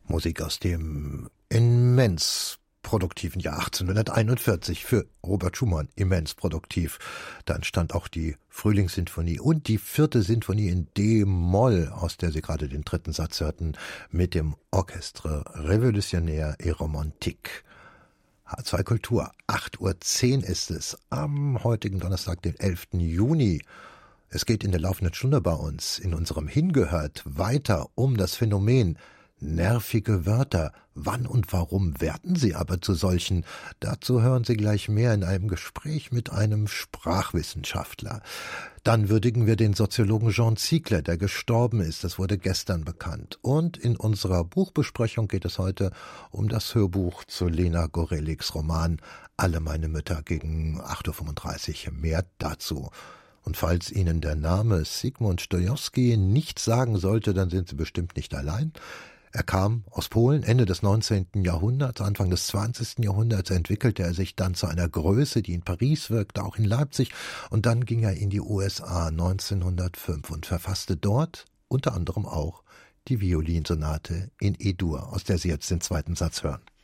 Musik aus dem immens produktiven Jahr 1841 für Robert Schumann, immens produktiv. Da entstand auch die Frühlingssinfonie und die 4. Sinfonie in D-Moll, aus der Sie gerade den 3. Satz hörten, mit dem Orchestre Révolutionnaire et Romantique. H2 Kultur, 8:10 Uhr ist es, am heutigen Donnerstag, den 11. Juni. Es geht in der laufenden Stunde bei uns, in unserem Hingehört, weiter um das Phänomen nervige Wörter. Wann und warum werden sie aber zu solchen? Dazu hören Sie gleich mehr in einem Gespräch mit einem Sprachwissenschaftler. Dann würdigen wir den Soziologen Jean Ziegler, der gestorben ist. Das wurde gestern bekannt. Und in unserer Buchbesprechung geht es heute um das Hörbuch zu Lena Goreliks Roman Alle meine Mütter gegen 8:35 Uhr. Mehr dazu. Und falls Ihnen der Name Sigmund Stojowski nichts sagen sollte, dann sind Sie bestimmt nicht allein. Er kam aus Polen, Ende des 19. Jahrhunderts, Anfang des 20. Jahrhunderts entwickelte er sich dann zu einer Größe, die in Paris wirkte, auch in Leipzig, und dann ging er in die USA 1905 und verfasste dort unter anderem auch die Violinsonate in E-Dur, aus der Sie jetzt den 2. Satz hören.